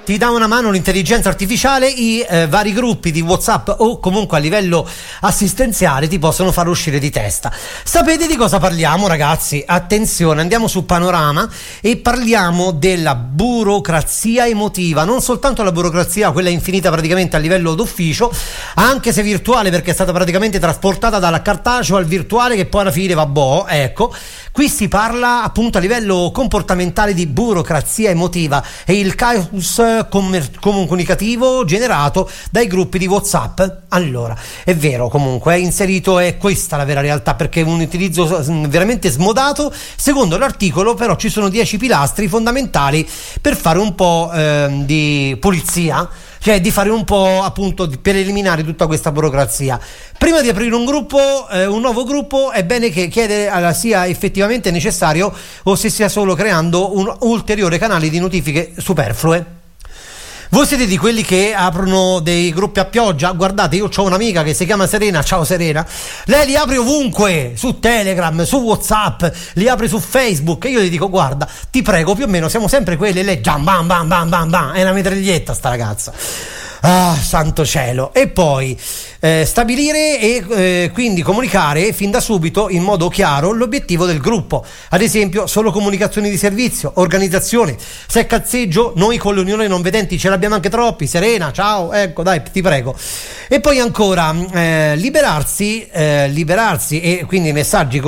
ti dà una mano l'intelligenza artificiale, i vari gruppi di WhatsApp o comunque a livello assistenziale ti possono far uscire di testa. Sapete di cosa parliamo, ragazzi? Attenzione, andiamo su Panorama e parliamo della burocrazia emotiva, non soltanto la burocrazia, quella infinita praticamente a livello d'ufficio, anche se virtuale, perché è stata praticamente trasportata dalla cartaceo al virtuale, che poi alla fine vabbè, ecco. Qui si parla appunto a livello comportamentale di burocrazia emotiva e il caos comunicativo generato dai gruppi di WhatsApp. Allora, è vero, comunque è inserito, è questa la vera realtà, perché è un utilizzo veramente smodato. Secondo l'articolo però ci sono 10 pilastri fondamentali per fare un po' di pulizia, cioè di fare un po' appunto per eliminare tutta questa burocrazia. Prima di aprire un gruppo, un nuovo gruppo, è bene che chiedere sia effettivamente necessario o se sia solo creando un ulteriore canale di notifiche superflue. Voi siete di quelli che aprono dei gruppi a pioggia? Guardate, io ho un'amica che si chiama Serena, ciao Serena, lei li apre ovunque, su Telegram, su WhatsApp, li apre su Facebook, e io gli dico: guarda, ti prego, più o meno siamo sempre quelli, e lei bam bam bam bam bam, è una mitraglietta sta ragazza. Ah, santo cielo. E poi stabilire e quindi comunicare fin da subito in modo chiaro l'obiettivo del gruppo, ad esempio solo comunicazioni di servizio, organizzazione. Se è cazzeggio, noi con l'Unione Non Vedenti ce l'abbiamo anche troppi. Serena, ciao, ecco, dai, ti prego. E poi ancora liberarsi e quindi messaggi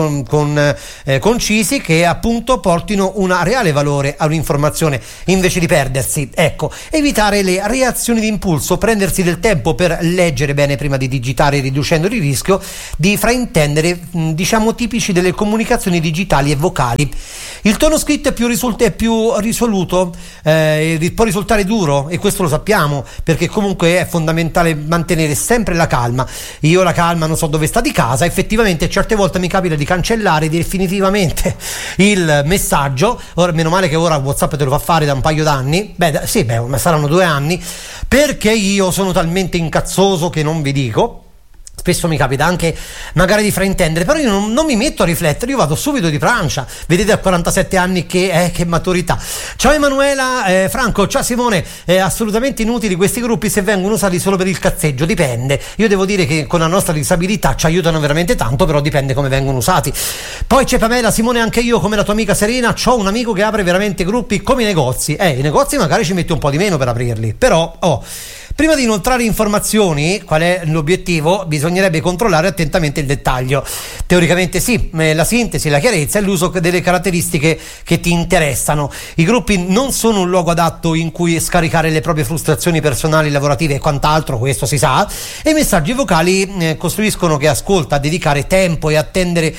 concisi che appunto portino un reale valore a un'informazione invece di perdersi. Ecco, evitare le reazioni di impulso, prendersi del tempo per leggere bene prima di digitare, riducendo il rischio di fraintendere, diciamo, tipici delle comunicazioni digitali e vocali. Il tono scritto è più risoluto, può risultare duro, e questo lo sappiamo, perché comunque è fondamentale mantenere sempre la calma. Io la calma non so dove sta di casa, effettivamente certe volte mi capita di cancellare definitivamente il messaggio. Ora, meno male che ora WhatsApp te lo fa fare da un paio d'anni, ma saranno 2 anni, perché io sono talmente incazzoso che non vi dico. Spesso mi capita anche magari di fraintendere, però io non mi metto a riflettere, io vado subito di plancia. Vedete, a 47 anni che maturità. Ciao Emanuela, Franco, ciao Simone. Assolutamente inutili questi gruppi se vengono usati solo per il cazzeggio, dipende. Io devo dire che con la nostra disabilità ci aiutano veramente tanto, però dipende come vengono usati. Poi c'è Pamela, Simone, anche io come la tua amica Serena c'ho un amico che apre veramente gruppi come i negozi. I negozi magari ci metti un po' di meno per aprirli, però prima di inoltrare informazioni, qual è l'obiettivo? Bisognerebbe controllare attentamente il dettaglio. Teoricamente sì, la sintesi, la chiarezza e l'uso delle caratteristiche che ti interessano. I gruppi non sono un luogo adatto in cui scaricare le proprie frustrazioni personali, lavorative e quant'altro, questo si sa, e i messaggi vocali costruiscono che ascolta a dedicare tempo e attendere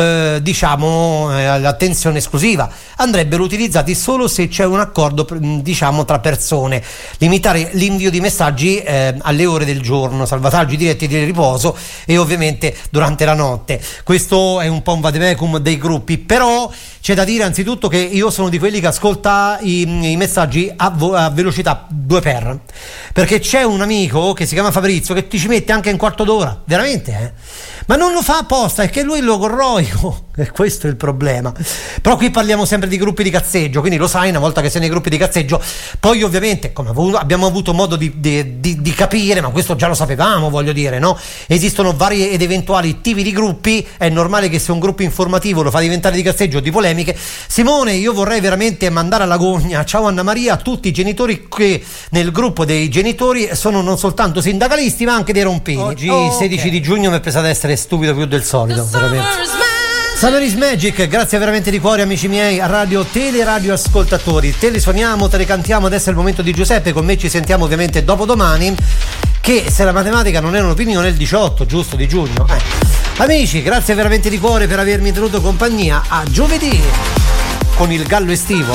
l'attenzione esclusiva. Andrebbero utilizzati solo se c'è un accordo tra persone. Limitare l'invio di messaggi alle ore del giorno, salvataggi diretti di riposo e ovviamente durante la notte. Questo è un po' un vademecum dei gruppi, però c'è da dire anzitutto che io sono di quelli che ascolta i messaggi a velocità 2x, perché c'è un amico che si chiama Fabrizio che ti ci mette anche un quarto d'ora, veramente, ma non lo fa apposta, è che lui è logorroico, e questo è il problema. Però qui parliamo sempre di gruppi di cazzeggio, quindi lo sai, una volta che sei nei gruppi di cazzeggio, poi ovviamente, come abbiamo avuto modo di capire, ma questo già lo sapevamo, voglio dire, no? Esistono vari ed eventuali tipi di gruppi. È normale che se un gruppo informativo lo fa diventare di cazzeggio, di polemiche. Simone, io vorrei veramente mandare alla gogna, ciao Anna Maria, a tutti i genitori che nel gruppo dei genitori sono non soltanto sindacalisti ma anche dei rompini. Oggi 16 di giugno mi è presa ad essere stupido più del solito, veramente. Summer is Magic, grazie veramente di cuore amici miei, a radio ascoltatori, te le suoniamo, te le cantiamo. Adesso è il momento di Giuseppe, con me ci sentiamo ovviamente dopodomani, che se la matematica non è un'opinione è il 18, giusto, di giugno. Amici, grazie veramente di cuore per avermi tenuto compagnia. A giovedì con il gallo estivo,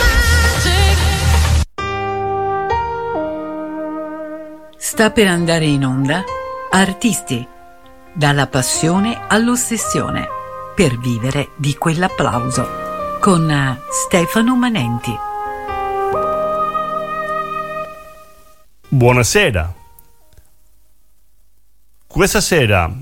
Sta per andare in onda Artisti, dalla passione all'ossessione, per vivere di quell'applauso, con Stefano Manenti. Buonasera. Questa sera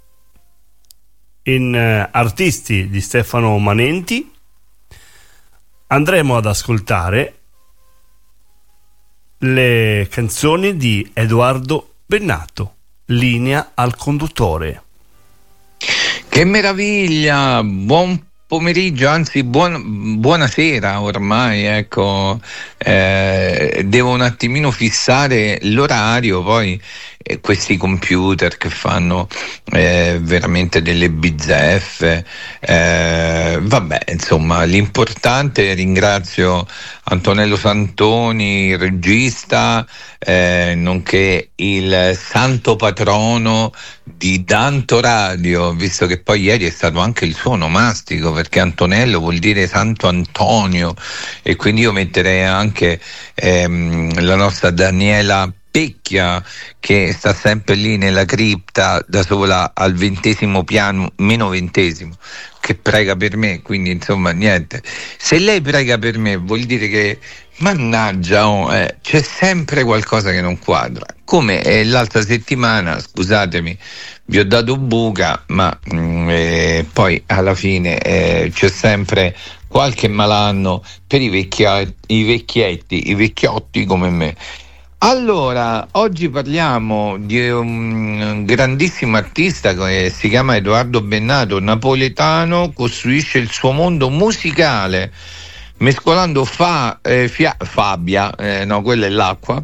in Artisti di Stefano Manenti andremo ad ascoltare le canzoni di Edoardo Bennato. Linea al conduttore. Che meraviglia, buon pomeriggio, anzi buonasera ormai, ecco, devo un attimino fissare l'orario, poi questi computer che fanno veramente delle bizzeffe, vabbè, insomma, l'importante, ringrazio Antonello Santoni, il regista, nonché il santo patrono di Danto Radio, visto che poi ieri è stato anche il suo onomastico, perché Antonello vuol dire Santo Antonio, e quindi io metterei anche la nostra Daniela Pecchia, che sta sempre lì nella cripta da sola al 20° piano, meno 20°, che prega per me, quindi insomma niente, se lei prega per me vuol dire che mannaggia, c'è sempre qualcosa che non quadra, come l'altra settimana, scusatemi, vi ho dato buca, ma poi alla fine c'è sempre qualche malanno per i vecchiotti come me. Allora, oggi parliamo di un grandissimo artista che si chiama Edoardo Bennato, napoletano, costruisce il suo mondo musicale mescolando fabbia, no, quella è l'acqua,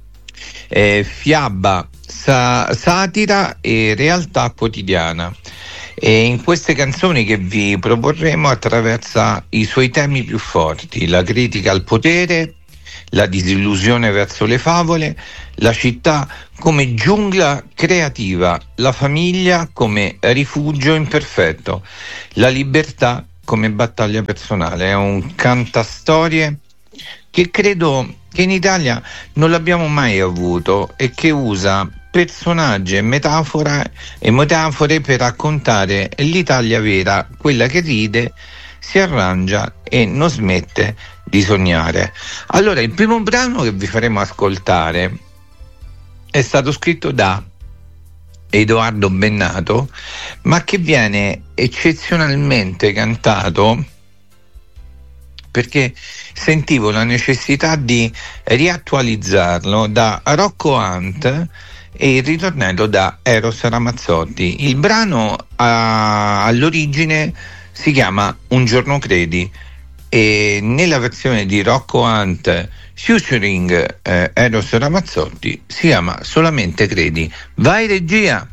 fiaba, satira e realtà quotidiana. E in queste canzoni che vi proporremo attraversa i suoi temi più forti: la critica al potere, la disillusione verso le favole, la città come giungla creativa, la famiglia come rifugio imperfetto, la libertà come battaglia personale. È un cantastorie che credo che in Italia non l'abbiamo mai avuto e che usa personaggi e metafore per raccontare l'Italia vera, quella che ride, si arrangia e non smette di sognare. Allora, il primo brano che vi faremo ascoltare è stato scritto da Edoardo Bennato, ma che viene eccezionalmente cantato perché sentivo la necessità di riattualizzarlo, da Rocco Hunt e il ritornello da Eros Ramazzotti. Il brano all'origine si chiama Un giorno credi, e nella versione di Rocco Hunt featuring Eros Ramazzotti si chiama solamente Credi. Vai regia!